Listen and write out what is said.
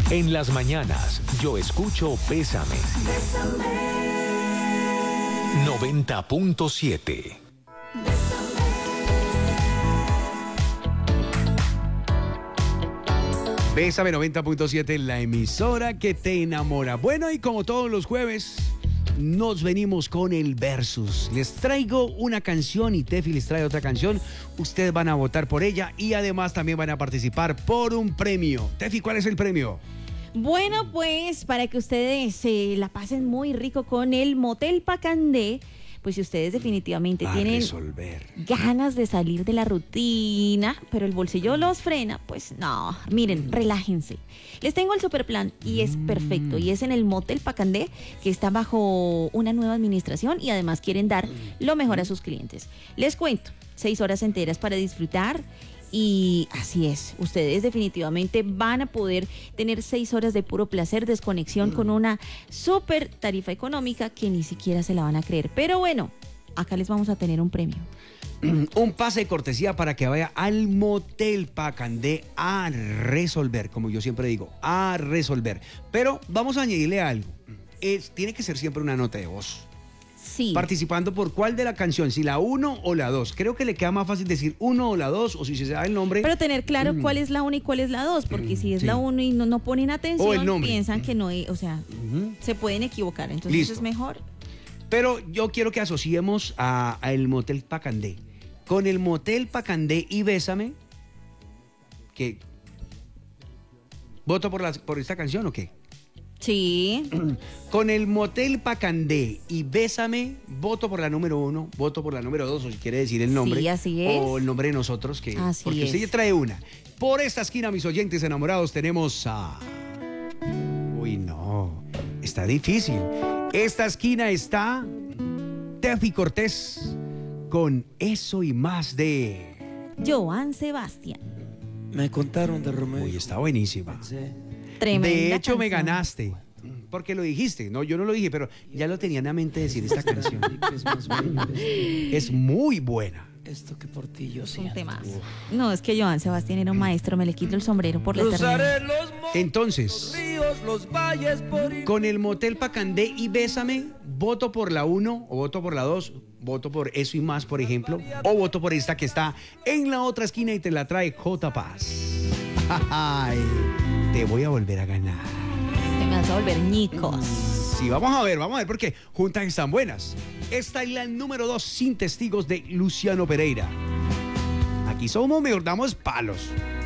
En las mañanas, yo escucho Bésame. 90.7. Bésame 90.7, la emisora que te enamora. Bueno, y como todos los jueves, nos venimos con el versus. Les traigo una canción y Tefi les trae otra canción. Ustedes van a votar por ella y además también van a participar por un premio. Tefi, ¿cuál es el premio? Bueno, pues para que ustedes se la pasen muy rico con el Motel Pacandé, pues si ustedes definitivamente tienen ganas de salir de la rutina, pero el bolsillo los frena, pues no, miren, relájense. Les tengo el super plan y es perfecto, y es en el Motel Pacandé, que está bajo una nueva administración y además quieren dar lo mejor a sus clientes. Les cuento, 6 horas enteras para disfrutar. Y así es, ustedes definitivamente van a poder tener 6 horas de puro placer, desconexión con una súper tarifa económica que ni siquiera se la van a creer. Pero bueno, acá les vamos a tener un premio. Un pase de cortesía para que vaya al Motel Pacandé a resolver, como yo siempre digo, a resolver. Pero vamos a añadirle algo, tiene que ser siempre una nota de voz. Sí. Participando por cuál de la canción, si la 1 o la 2. Creo que le queda más fácil decir 1 o la 2, o si se sabe el nombre. Pero tener claro cuál es la 1 y cuál es la 2, porque si es la 1 y no ponen atención, piensan que no es, o sea, se pueden equivocar, entonces listo. Es mejor. Pero yo quiero que asociemos a el Motel Pacandé. Con el Motel Pacandé y Bésame, que ¿voto por esta canción o qué? Sí. Con el Motel Pacandé y Bésame, voto por la número 1, voto por la número 2, o si quiere decir el nombre. Sí, así es. O el nombre de nosotros, Así porque es. usted ya trae una. Por esta esquina, mis oyentes enamorados, tenemos a... Uy, no, está difícil. Esta esquina está Tefi Cortés con Eso y Más de... Joan Sebastián. Me contaron de Romeo. Uy, está buenísima. Tremenda De hecho, me canción. ganaste. Porque lo dijiste. No, yo no lo dije, pero ya lo tenía en la mente decir esta canción. Es muy buena. Esto que por ti yo Un siento. tema. No, es que Joan Sebastián era un maestro, me le quito el sombrero por la eternidad. Entonces, Los valles por... con el Motel Pacandé y Bésame, voto por la 1 o voto por la 2, voto por Eso y Más, por ejemplo, o voto por esta que está en la otra esquina y te la trae J. Paz. Ay, te voy a volver a ganar. Te me vas a volver ñicos. Sí, vamos a ver, porque juntas están buenas. Esta es la número 2, Sin Testigos, de Luciano Pereira. Aquí somos, mejor damos palos.